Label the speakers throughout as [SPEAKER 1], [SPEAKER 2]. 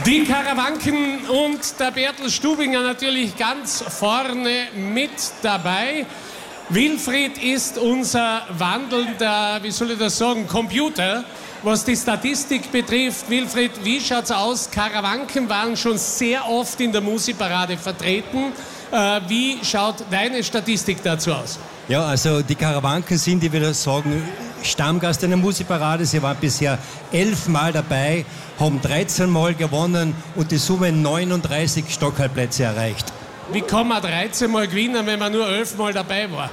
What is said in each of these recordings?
[SPEAKER 1] Die Karawanken und der Bertel Stubinger natürlich ganz vorne mit dabei. Wilfried ist unser wandelnder, wie soll ich das sagen, Computer, was die Statistik betrifft. Wilfried, wie schaut's aus? Karawanken waren schon sehr oft in der Musikparade vertreten. Wie schaut deine Statistik dazu aus?
[SPEAKER 2] Ja, also die Karawanken sind, ich würde sagen, Stammgast in der Musikparade. Sie waren bisher 11 Mal dabei, haben 13 Mal gewonnen und die Summe 39 Stockhaltplätze erreicht.
[SPEAKER 1] Wie kann man 13 Mal gewinnen, wenn man nur 11 Mal dabei war?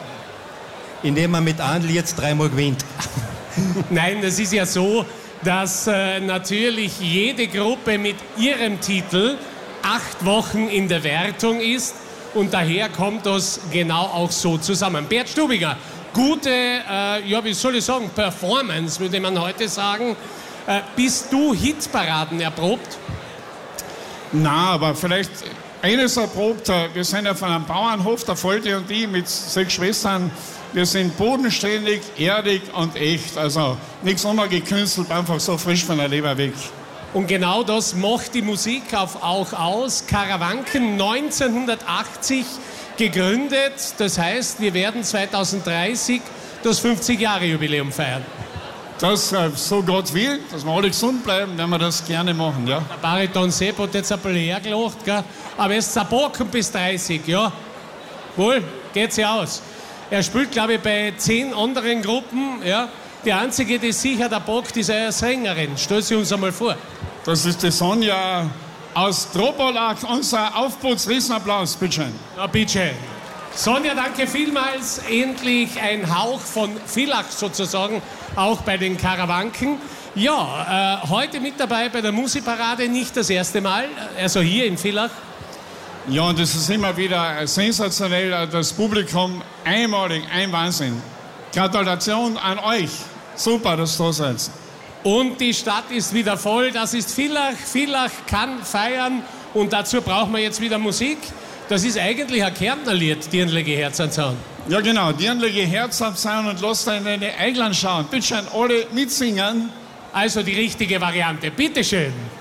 [SPEAKER 2] Indem man mit Andl jetzt 3 Mal gewinnt.
[SPEAKER 1] Nein, das ist ja so, dass natürlich jede Gruppe mit ihrem Titel 8 Wochen in der Wertung ist und daher kommt das genau auch so zusammen. Bert Stubinger, gute, wie soll ich sagen, Performance, würde man heute sagen. Bist du Hitparaden erprobt?
[SPEAKER 3] Na, aber vielleicht eines erprobt. Wir sind ja von einem Bauernhof, der Volte und ich, mit 6 Schwestern. Wir sind bodenständig, erdig und echt. Also nichts gekünstelt, einfach so frisch von der Leber weg.
[SPEAKER 1] Und genau das macht die Musik auch aus. Karawanken 1980 gegründet. Das heißt, wir werden 2030 das 50-Jahre-Jubiläum feiern.
[SPEAKER 3] Das, so Gott will, dass wir alle gesund bleiben, werden wir das gerne machen, ja.
[SPEAKER 1] Der Bariton Sepp hat jetzt ein bisschen hergelacht, gell? Aber er ist zerbocken bis 30, ja. Wohl, geht's ja aus. Er spielt, glaube ich, bei 10 anderen Gruppen, ja. Die einzige, die sicher der Bock ist, eine Sängerin. Stell sie uns einmal vor.
[SPEAKER 3] Das ist die Sonja aus Tropolak, unser Aufputzriesenapplaus, bitteschön.
[SPEAKER 1] Na, bitte. Sonja, danke vielmals. Endlich ein Hauch von Villach sozusagen, auch bei den Karawanken. Ja, heute mit dabei bei der Musikparade, nicht das erste Mal, also hier in Villach.
[SPEAKER 3] Ja, und es ist immer wieder sensationell, das Publikum einmalig, ein Wahnsinn. Gratulation an euch. Super, dass ihr da seid.
[SPEAKER 1] Und die Stadt ist wieder voll, das ist Villach. Villach kann feiern und dazu brauchen wir jetzt wieder Musik. Das ist eigentlich ein Kärntner Lied, Dirndlige Herz anzauen.
[SPEAKER 3] Ja genau, Dirndlige Herz anzauen und lasst in deine Eigland schauen. Bitte schön, alle mitsingen.
[SPEAKER 1] Also die richtige Variante, bitteschön.